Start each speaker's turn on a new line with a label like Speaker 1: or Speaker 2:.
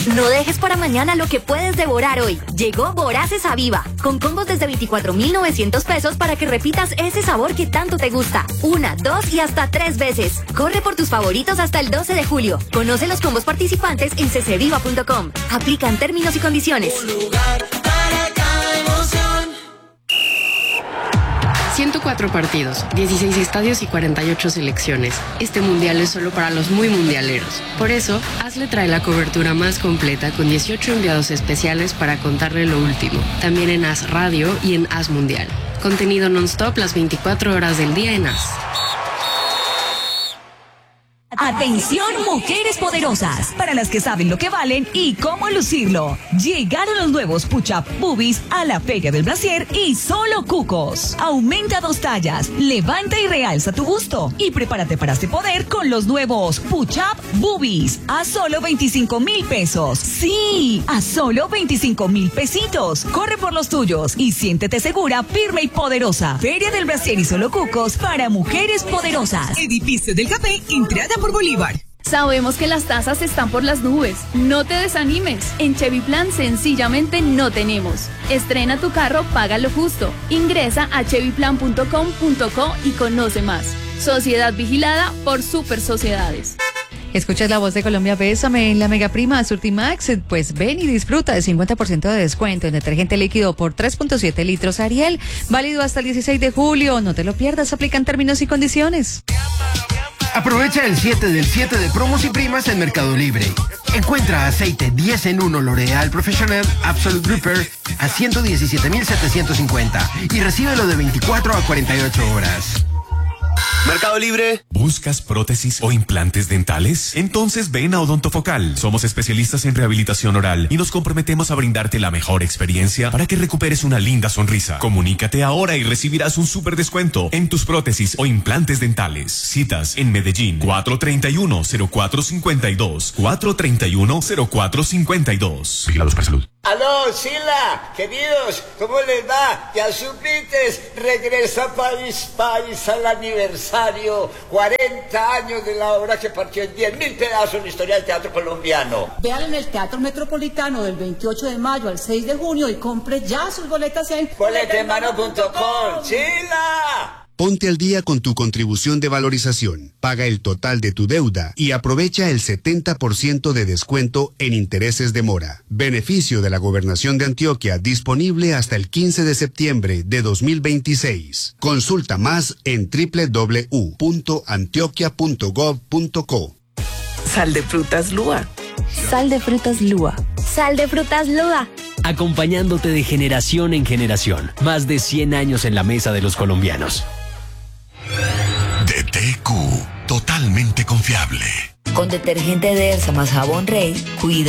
Speaker 1: No dejes para mañana lo que puedes devorar hoy. Llegó Voraces Aviva, con combos desde 24,900 pesos para que repitas ese sabor que tanto te gusta. 1, 2 y hasta 3 veces. Corre por tus favoritos hasta el 12 de julio. Conoce los combos participantes en ccviva.com. Aplican términos y condiciones.
Speaker 2: Un lugar para cada emoción.
Speaker 3: 104 partidos, 16 estadios y 48 selecciones. Este mundial es solo para los muy mundialeros. Por eso, AS le trae la cobertura más completa con 18 enviados especiales para contarle lo último. También en AS Radio y en AS Mundial. Contenido non-stop las 24 horas del día en AS.
Speaker 4: Atención, mujeres poderosas, para las que saben lo que valen y cómo lucirlo. Llegaron los nuevos Push-Up Boobies a la Feria del Brasier y solo cucos. Aumenta 2 tallas, levanta y realza tu busto y prepárate para este poder con los nuevos Push-Up Boobies a solo 25,000 pesos. Sí, a solo 25,000 pesitos. Corre por los tuyos y siéntete segura, firme y poderosa. Feria del Brasier y solo cucos para mujeres poderosas.
Speaker 5: Edificio del Café, entrada por Bolívar.
Speaker 6: Sabemos que las tasas están por las nubes. No te desanimes. En Chevy Plan sencillamente no tenemos. Estrena tu carro, paga lo justo. Ingresa a chevyplan.com.co y conoce más. Sociedad vigilada por Super Sociedades.
Speaker 7: Escuchas La Voz de Colombia, Bésame en la Mega Prima Surtimax. Pues ven y disfruta de 50% de descuento en detergente líquido por 3.7 litros Ariel. Válido hasta el 16 de julio. No te lo pierdas. Aplican términos y condiciones.
Speaker 8: Aprovecha el 7 del 7 de promos y primas en Mercado Libre. Encuentra aceite 10 en 1 L'Oréal Professional Absolute Repair a 117,750 y recíbelo de 24 a 48 horas.
Speaker 9: Mercado Libre. ¿Buscas prótesis o implantes dentales? Entonces ven a Odontofocal. Somos especialistas en rehabilitación oral y nos comprometemos a brindarte la mejor experiencia para que recuperes una linda sonrisa. Comunícate ahora y recibirás un súper descuento en tus prótesis o implantes dentales. Citas en Medellín 431-0452. 431-0452. Vigilados para salud.
Speaker 10: Aló, Sila, queridos, ¿cómo les va? Ya supites, regresa País al aniversario, 40 años de la obra que partió en 10,000 pedazos en la historia del teatro colombiano.
Speaker 11: Vean en el Teatro Metropolitano del 28 de mayo al 6 de junio y compre ya sus boletas en
Speaker 10: boletemano.com. ¡Sila!
Speaker 12: Ponte al día con tu contribución de valorización. Paga el total de tu deuda y aprovecha el 70% de descuento en intereses de mora. Beneficio de la Gobernación de Antioquia disponible hasta el 15 de septiembre de 2026. Consulta más en www.antioquia.gov.co.
Speaker 5: Sal de frutas Lua.
Speaker 13: Sal de frutas Lua.
Speaker 14: Sal de frutas Lua.
Speaker 15: Acompañándote de generación en generación. Más de 100 años en la mesa de los colombianos.
Speaker 16: DTQ, totalmente confiable.
Speaker 17: Con detergente Dersa más jabón Rey, cuida